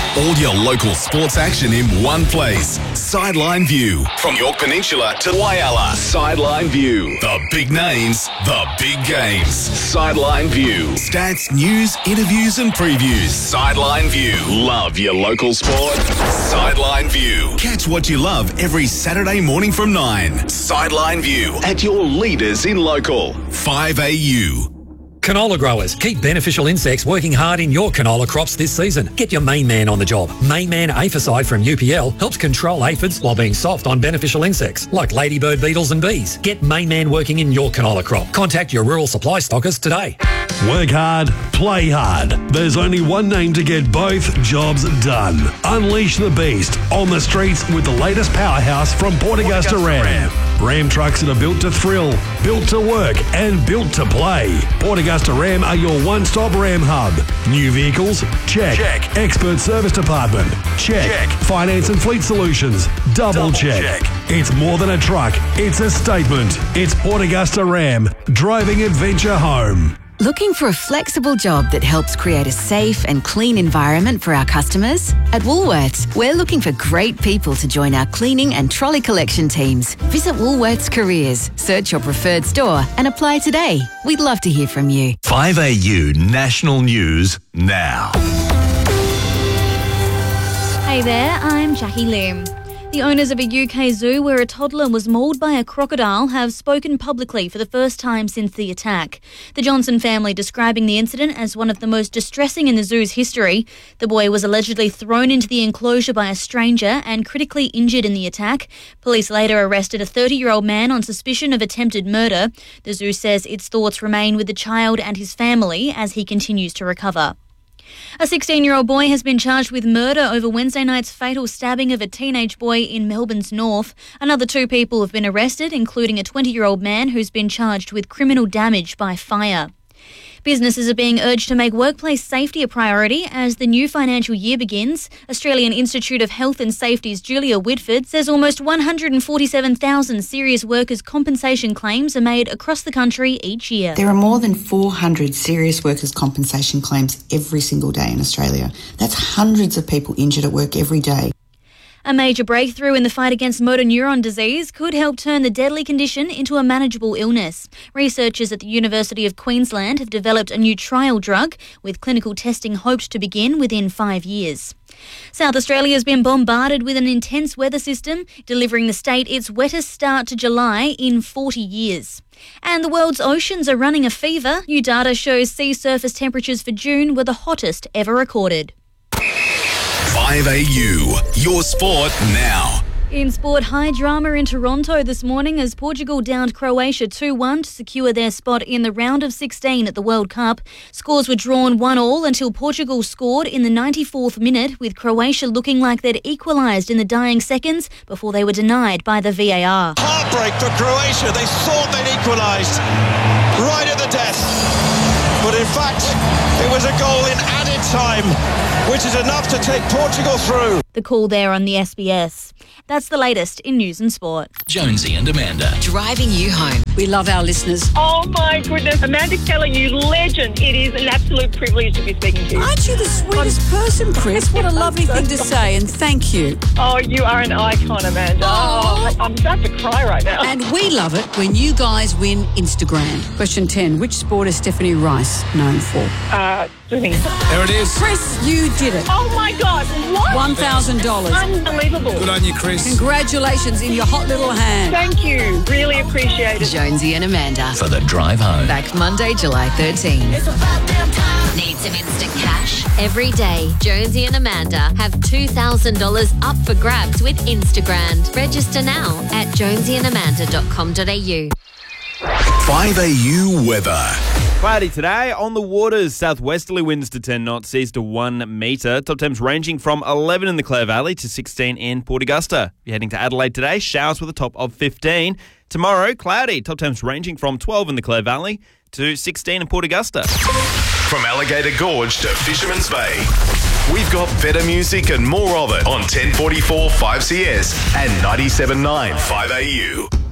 All your local sports action in one place. Sideline View. From York Peninsula to Whyalla. Sideline View. The big names, the big games. Sideline View. Stats, news, interviews and previews. Sideline View. Love your local sport? Sideline View. Catch what you love every Saturday morning from 9. Sideline View. At your leaders in local. 5AU. Canola growers, keep beneficial insects working hard in your canola crops this season. Get your main man on the job. Main Man Aphicide from UPL helps control aphids while being soft on beneficial insects like ladybird beetles and bees. Get Main Man working in your canola crop. Contact your rural supply stockers today. Work hard, play hard. There's only one name to get both jobs done. Unleash the beast on the streets with the latest powerhouse from Port Augusta Ram. Ram trucks that are built to thrill, built to work and built to play. Port Augusta Ram are your one-stop Ram hub. New vehicles? Check. Expert service department? Check. Finance and fleet solutions? Double check. It's more than a truck, it's a statement. It's Port Augusta Ram, driving adventure home. Looking for a flexible job that helps create a safe and clean environment for our customers? At Woolworths, we're looking for great people to join our cleaning and trolley collection teams. Visit Woolworths Careers, search your preferred store and apply today. We'd love to hear from you. 5AU National News now. Hey there, I'm Jackie Lim. The owners of a UK zoo where a toddler was mauled by a crocodile have spoken publicly for the first time since the attack. The Johnson family describing the incident as one of the most distressing in the zoo's history. The boy was allegedly thrown into the enclosure by a stranger and critically injured in the attack. Police later arrested a 30-year-old man on suspicion of attempted murder. The zoo says its thoughts remain with the child and his family as he continues to recover. A 16-year-old boy has been charged with murder over Wednesday night's fatal stabbing of a teenage boy in Melbourne's north. Another 2 people have been arrested, including a 20-year-old man who's been charged with criminal damage by fire. Businesses are being urged to make workplace safety a priority as the new financial year begins. Australian Institute of Health and Safety's Julia Whitford says almost 147,000 serious workers' compensation claims are made across the country each year. There are more than 400 serious workers' compensation claims every single day in Australia. That's hundreds of people injured at work every day. A major breakthrough in the fight against motor neuron disease could help turn the deadly condition into a manageable illness. Researchers at the University of Queensland have developed a new trial drug, with clinical testing hoped to begin within 5 years. South Australia has been bombarded with an intense weather system, delivering the state its wettest start to July in 40 years. And the world's oceans are running a fever. New data shows sea surface temperatures for June were the hottest ever recorded. 5AU, your sport now. In sport, high drama in Toronto this morning as Portugal downed Croatia 2-1 to secure their spot in the round of 16 at the World Cup. Scores were drawn 1-1 until Portugal scored in the 94th minute, with Croatia looking like they'd equalised in the dying seconds before they were denied by the VAR. Heartbreak for Croatia. They thought they'd equalised right at the death. But in fact, it was a goal in added time, which is enough to take Portugal through. The call there on the SBS. That's the latest in news and sport. Jonesy and Amanda. Driving you home. We love our listeners. Oh my goodness, Amanda Keller, you legend. It is an absolute privilege to be speaking to you. Aren't you the sweetest person, Chris? What a lovely thing to say, and thank you. Oh, you are an icon, Amanda. Oh, I'm about to cry right now. And we love it when you guys win Instagram. Question 10. Which sport is Stephanie Rice known for? Swimming. There it is. Chris, you did it. Oh my God, what? $1,000. Unbelievable. Good on you, Chris. Congratulations in your hot little hand. Thank you. Really appreciate it. Jonesy and Amanda. For the drive home. Back Monday, July 13. Need some instant cash? Every day, Jonesy and Amanda have $2,000 up for grabs with Instagram. Register now at jonesyandamanda.com.au. 5AU weather. Cloudy today on the waters. Southwesterly winds to 10 knots, seas to 1 metre. Top temps ranging from 11 in the Clare Valley to 16 in Port Augusta. You're heading to Adelaide today, showers with a top of 15. Tomorrow, cloudy. Top temps ranging from 12 in the Clare Valley to 16 in Port Augusta. From Alligator Gorge to Fisherman's Bay, we've got better music and more of it on 1044 5CS and 97.9 5AU.